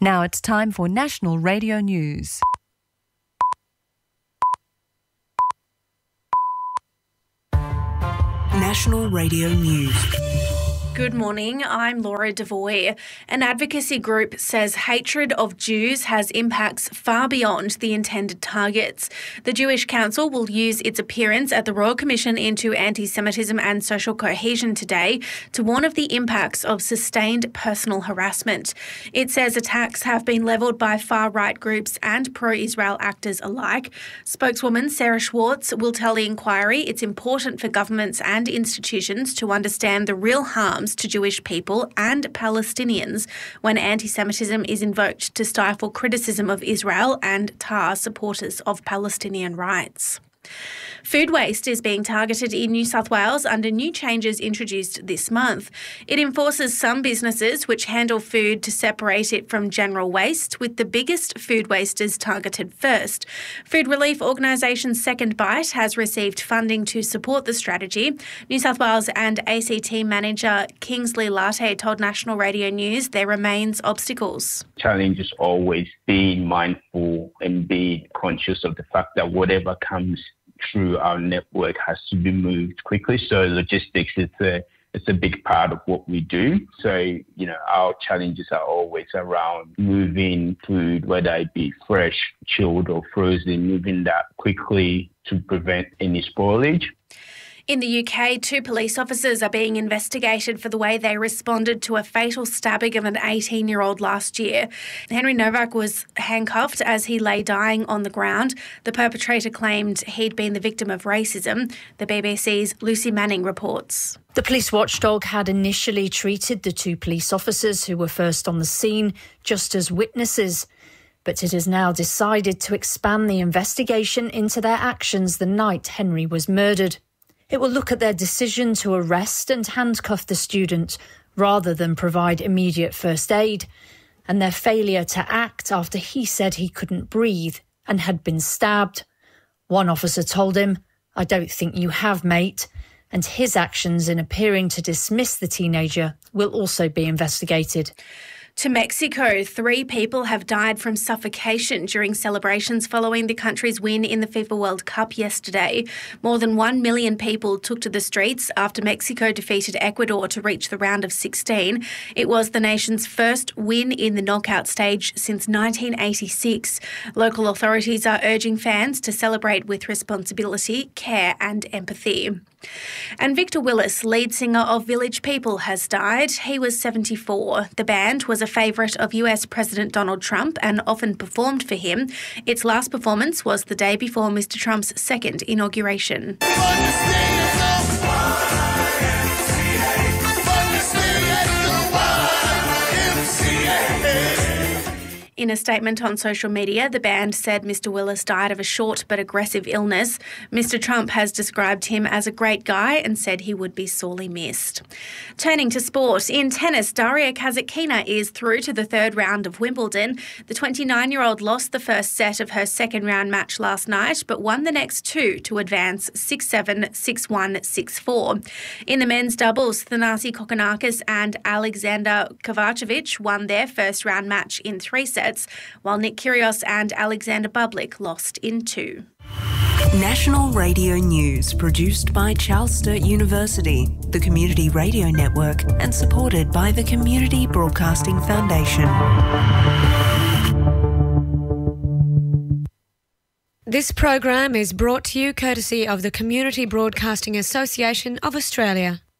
Now it's time for National Radio News. National Radio News. Good morning, I'm Laura Devoy. An advocacy group says hatred of Jews has impacts far beyond the intended targets. The Jewish Council will use its appearance at the Royal Commission into Anti-Semitism and Social Cohesion today to warn of the impacts of sustained personal harassment. It says attacks have been levelled by far-right groups and pro-Israel actors alike. Spokeswoman Sarah Schwartz will tell the inquiry it's important for governments and institutions to understand the real harm to Jewish people and Palestinians when anti-Semitism is invoked to stifle criticism of Israel and tar supporters of Palestinian rights. Food waste is being targeted in New South Wales under new changes introduced this month. It enforces some businesses which handle food to separate it from general waste, with the biggest food wasters targeted first. Food relief organisation Second Bite has received funding to support the strategy. New South Wales and ACT manager Kingsley Latte told National Radio News there remains obstacles. Challenge is always being mindful and being conscious of the fact that whatever comes through our network has to be moved quickly. So logistics is a big part of what we do. So, our challenges are always around moving food, whether it be fresh, chilled or frozen, moving that quickly to prevent any spoilage. In the UK, 2 police officers are being investigated for the way they responded to a fatal stabbing of an 18-year-old last year. Henry Novak was handcuffed as he lay dying on the ground. The perpetrator claimed he'd been the victim of racism. The BBC's Lucy Manning reports. The police watchdog had initially treated the 2 police officers who were first on the scene just as witnesses, but it has now decided to expand the investigation into their actions the night Henry was murdered. It will look at their decision to arrest and handcuff the student rather than provide immediate first aid, and their failure to act after he said he couldn't breathe and had been stabbed. One officer told him, "I don't think you have, mate," and his actions in appearing to dismiss the teenager will also be investigated. To Mexico, 3 people have died from suffocation during celebrations following the country's win in the FIFA World Cup yesterday. More than 1 million people took to the streets after Mexico defeated Ecuador to reach the round of 16. It was the nation's first win in the knockout stage since 1986. Local authorities are urging fans to celebrate with responsibility, care and empathy. And Victor Willis, lead singer of Village People, has died. He was 74. The band was a favourite of US President Donald Trump and often performed for him. Its last performance was the day before Mr. Trump's second inauguration. In a statement on social media, the band said Mr. Willis died of a short but aggressive illness. Mr. Trump has described him as a great guy and said he would be sorely missed. Turning to sport, in tennis, Daria Kasatkina is through to the 3rd round of Wimbledon. The 29-year-old lost the first set of her second-round match last night, but won the next 2 to advance 6-7, 6-1, 6-4. In the men's doubles, Thanasi Kokkinakis and Alexander Kovacevic won their first-round match in 3 sets, while Nick Kyrgios and Alexander Bublik lost in 2. National Radio News, produced by Charles Sturt University, the Community Radio Network, and supported by the Community Broadcasting Foundation. This program is brought to you courtesy of the Community Broadcasting Association of Australia.